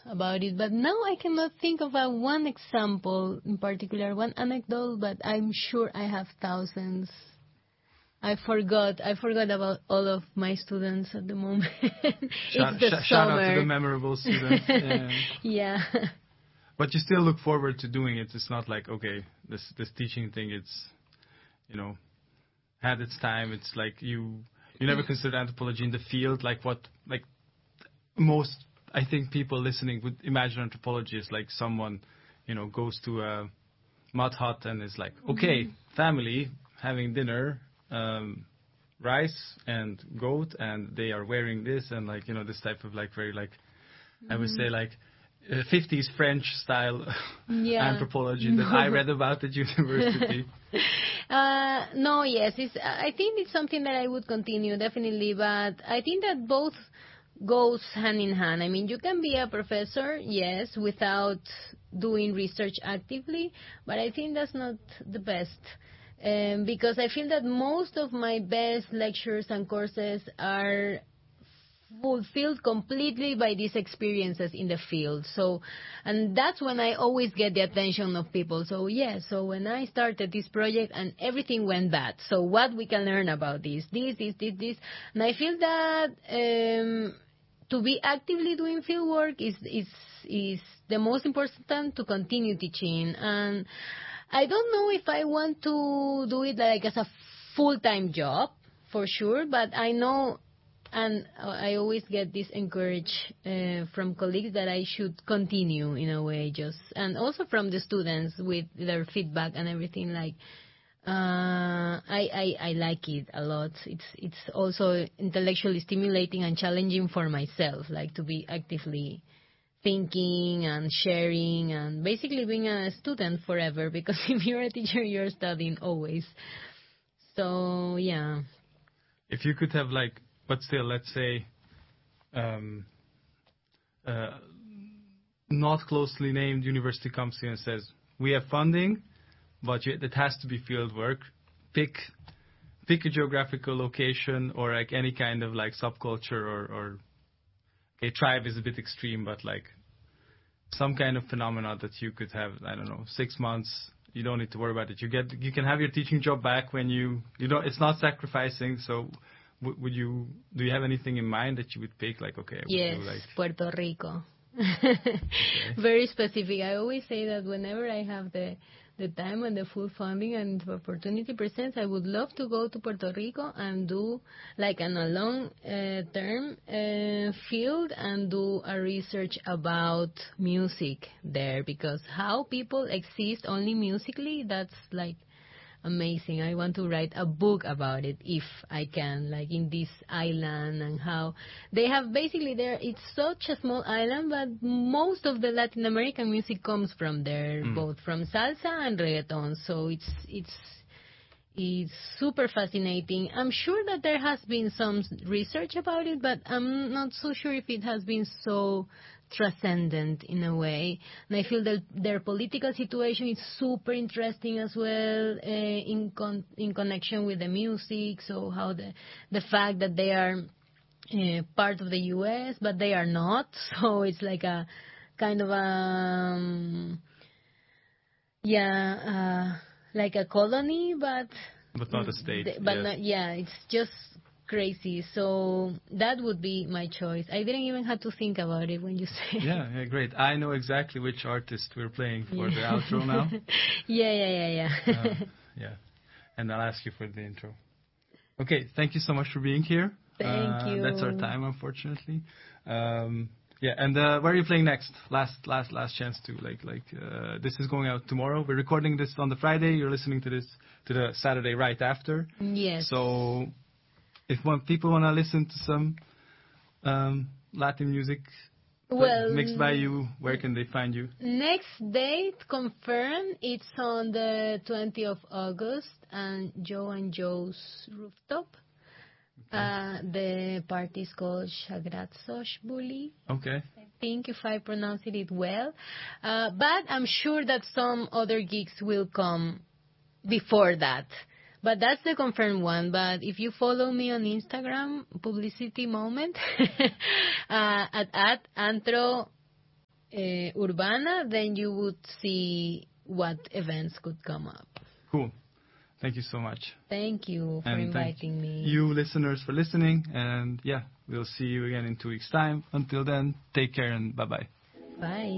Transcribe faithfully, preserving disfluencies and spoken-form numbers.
about it. But now I cannot think of a one example in particular, one anecdote, but I'm sure I have thousands. I forgot. I forgot about all of my students at the moment. Shout, it's the sh- summer. shout out to the memorable students. Yeah. Yeah. But you still look forward to doing it. It's not like, okay, this this teaching thing, it's, you know, had its time. It's like you you never considered anthropology in the field, like what, like most, I think people listening would imagine anthropology as like someone, you know, goes to a mud hut and is like, okay, mm-hmm. family having dinner, um, rice and goat, and they are wearing this, and like, you know, this type of like very like, mm-hmm. I would say like uh, fifties French style yeah. anthropology that I read about at university. uh, no, yes, it's, I think it's something that I would continue definitely, but I think that both goes hand in hand. I mean, you can be a professor, yes, without doing research actively, but I think that's not the best. Um, because I feel that most of my best lectures and courses are fulfilled completely by these experiences in the field. So, and that's when I always get the attention of people. So, yeah, so when I started this project and everything went bad, so what we can learn about this, this, this, this, this. And I feel that um, to be actively doing field work is, is, is the most important to continue teaching. And I don't know if I want to do it like as a full-time job, for sure, but I know, and I always get this encouraged uh, from colleagues that I should continue in a way, just, and also from the students with their feedback and everything. Like, uh, I, I I like it a lot. It's it's also intellectually stimulating and challenging for myself, like to be actively thinking and sharing and basically being a student forever, because if you're a teacher, you're studying always. So, yeah. If you could have like, but still, let's say, um, uh, not closely named university comes in and says, we have funding, but it has to be field work. Pick, pick a geographical location or like any kind of like subculture or, or a tribe is a bit extreme, but like some kind of phenomena that you could have, I don't know, six months. You don't need to worry about it. You get, you can have your teaching job back when you, you know, it's not sacrificing. So, w- would you, do you have anything in mind that you would pick? Like, okay, I would yes, do like Puerto Rico. Okay. Very specific. I always say that whenever I have the the time and the full funding and the opportunity presents, I would love to go to Puerto Rico and do like an a long uh, term uh, field and do a research about music there, because how people exist only musically, that's like amazing. I want to write a book about it if I can, like in this island, and how they have basically there, it's such a small island, but most of the Latin American music comes from there, mm. both from salsa and reggaeton. So it's it's it's super fascinating. I'm sure that there has been some research about it, but I'm not so sure if it has been so transcendent in a way. And I feel that their political situation is super interesting as well, uh, in con- in connection with the music. So how the the fact that they are uh, part of the U S but they are not. So it's like a kind of a um, yeah, uh, like a colony, but but not a state. The, but yes. not, yeah, it's just crazy. So that would be my choice. I didn't even have to think about it when you say. Yeah, yeah, great. I know exactly which artist we're playing for yeah. the outro now. yeah, yeah, yeah, yeah. uh, yeah, and I'll ask you for the intro. Okay, thank you so much for being here. Thank uh, you. That's our time, unfortunately. Um, yeah, and uh, where are you playing next? Last, last, last chance to like, like. Uh, this is going out tomorrow. We're recording this on the Friday. You're listening to this to the Saturday right after. Yes. So, if one, people want to listen to some um, Latin music well, mixed by you, where can they find you? Next date confirmed. It's on the twentieth of August, and Joe and Joe's Rooftop. Okay. Uh, the party is called Shagratsoshbuli. Okay. I think if I pronounced it well. Uh, but I'm sure that some other gigs will come before that. But that's the confirmed one. But if you follow me on Instagram, publicity moment, uh, at, at antro uh, Urbana, then you would see what events could come up. Cool. Thank you so much. Thank you for and inviting me. You listeners for listening. And yeah, we'll see you again in two weeks' time. Until then, take care and bye-bye. Bye.